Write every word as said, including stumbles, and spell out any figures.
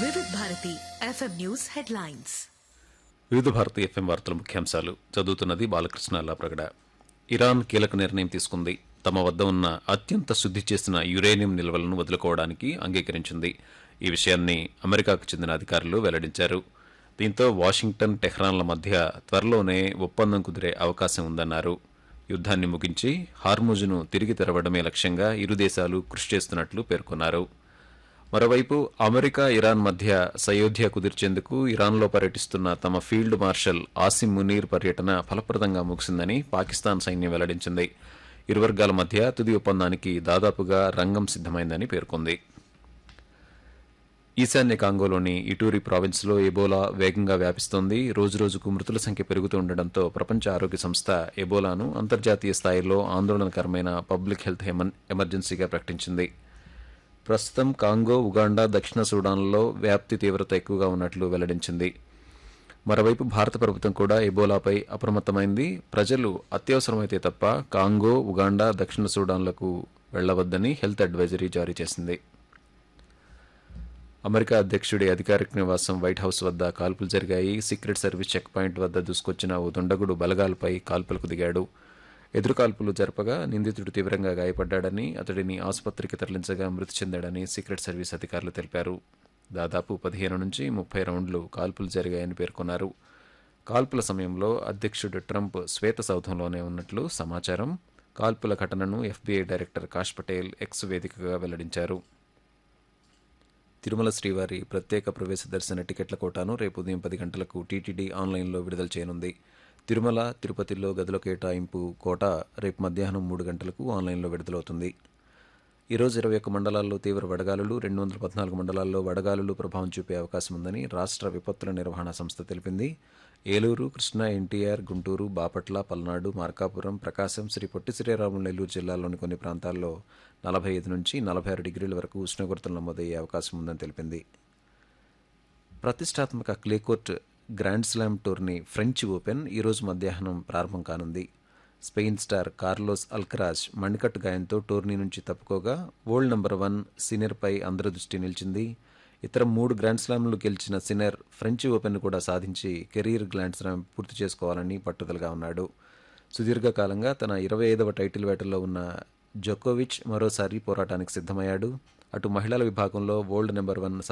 వివిధ Bharati FM news headlines. వివిధ Bharati FM వార్తల ముఖ్యాంశాలు చదువుతున్నది బాలకృష్ణ అల్లాప్రగడ. ఇరాన్ కీలక నిర్ణయం తీసుకుంది. తమ వద్ద ఉన్న అత్యంత శుద్ధి చేసిన యురేనియం నిల్వలను వదులుకోవడానికి అంగీకరించింది. ఈ విషయాన్ని అమెరికాకు చెందిన అధికారులు వెల్లడించారు. దీంతో వాషింగ్టన్, టెహ్రాన్ల మధ్య త్వరలోనే ఒప్పందం కుదిరే అవకాశం ఉందన్నారు. యుద్ధాన్ని ముగించి హార్ముజును తిరిగి తెరవడమే లక్ష్యంగా ఇరు దేశాలు కృషి చేస్తున్నట్లు పేర్కొన్నారు. మరోవైపు అమెరికా, ఇరాన్ మధ్య సయోధ్య కుదిర్చేందుకు ఇరాన్లో పర్యటిస్తున్న తమ ఫీల్డ్ మార్షల్ ఆసిం మునీర్ పర్యటన ఫలప్రదంగా ముగిసిందని పాకిస్తాన్ సైన్యం వెల్లడించింది. ఇరు వర్గాల మధ్య తుది ఒప్పందానికి దాదాపుగా రంగం సిద్దమైందని పేర్కొంది. ఈశాన్య కాంగోలోని ఇటూరి ప్రావిన్స్లో ఎబోలా వేగంగా వ్యాపిస్తోంది. రోజురోజుకు మృతుల సంఖ్య పెరుగుతూ ఉండడంతో ప్రపంచ ఆరోగ్య సంస్థ ఎబోలాను అంతర్జాతీయ స్థాయిలో ఆందోళనకరమైన పబ్లిక్ హెల్త్ ఎమర్జెన్సీగా ప్రకటించింది. ప్రస్తుతం కాంగో, ఉగాండా, దక్షిణ సూడాన్లలో వ్యాప్తి తీవ్రత ఎక్కువగా ఉన్నట్లు వెల్లడించింది. మరోవైపు భారత ప్రభుత్వం కూడా ఎబోలాపై అప్రమత్తమైంది. ప్రజలు అత్యవసరమైతే తప్ప కాంగో, ఉగాండా, దక్షిణ సూడాన్లకు వెళ్లవద్దని హెల్త్ అడ్వైజరీ జారీ చేసింది. అమెరికా అధ్యక్షుడి అధికారిక నివాసం వైట్ హౌస్ వద్ద కాల్పులు జరిగాయి. సీక్రెట్ సర్వీస్ చెక్ పాయింట్ వద్ద దూసుకొచ్చిన ఓ దుండగుడు బలగాలపై కాల్పులకు దిగాడు. ఎదురుకాల్పులు జరపగా నిందితుడు తీవ్రంగా గాయపడ్డాడని, అతడిని ఆసుపత్రికి తరలించగా మృతి చెందాడని సీక్రెట్ సర్వీస్ అధికారులు తెలిపారు. దాదాపు పదిహేను నుంచి ముప్పై రౌండ్లు కాల్పులు జరిగాయని పేర్కొన్నారు. కాల్పుల సమయంలో అధ్యక్షుడు ట్రంప్ శ్వేత సౌధంలోనే ఉన్నట్లు సమాచారం. కాల్పుల ఘటనను FBI director cache Patel X వేదికగా వెల్లడించారు. తిరుమల శ్రీవారి ప్రత్యేక ప్రవేశ దర్శన టికెట్ల కోటాను రేపు ఉదయం పది గంటలకు టీటీడీ ఆన్లైన్లో విడుదల చేయనుంది. తిరుమల, తిరుపతిలో గదుల కేటాయింపు కోటా రేపు మధ్యాహ్నం మూడు గంటలకు ఆన్లైన్లో విడుదలవుతుంది. ఈరోజు ఇరవై ఒక్క మండలాల్లో తీవ్ర వడగాలులు, రెండు వందల పద్నాలుగు మండలాల్లో వడగాలులు ప్రభావం చూపే అవకాశం ఉందని రాష్ట్ర విపత్తుల నిర్వహణ సంస్థ తెలిపింది. ఏలూరు, కృష్ణా, ఎన్టీఆర్, గుంటూరు, బాపట్ల, పల్నాడు, మార్కాపురం, ప్రకాశం, శ్రీ పొట్టి శ్రీరాములు నెల్లూరు జిల్లాల్లోని కొన్ని ప్రాంతాల్లో నలభై ఐదు నుంచి నలభై ఆరు డిగ్రీల వరకు ఉష్ణోగ్రతలు నమోదయ్యే అవకాశం ఉందని తెలిపింది. ప్రతిష్టాత్మక క్లేకోర్ట్ grand slam tourney French open ఈరోజు మధ్యాహ్నం ప్రారంభం కానుంది. స్పెయిన్ స్టార్ కార్లోస్ అల్కరాజ్ మణికట్టు గాయంతో టోర్నీ నుంచి తప్పుకోగా వరల్డ్ నంబర్ వన్ సినెర్పై అందరి దృష్టి నిలిచింది. ఇతర మూడు గ్రాండ్ స్లామ్లు గెలిచిన సినెర్ ఫ్రెంచ్ ఓపెన్ కూడా సాధించి కెరీర్ గ్రాండ్ స్లామ్ పూర్తి చేసుకోవాలని పట్టుదలగా ఉన్నాడు. సుదీర్ఘకాలంగా తన ఇరవై ఐదవ టైటిల్ వేటలో ఉన్న జోకోవిచ్ మరోసారి పోరాటానికి సిద్ధమయ్యాడు. అటు మహిళల విభాగంలో వరల్డ్ నెంబర్ వన్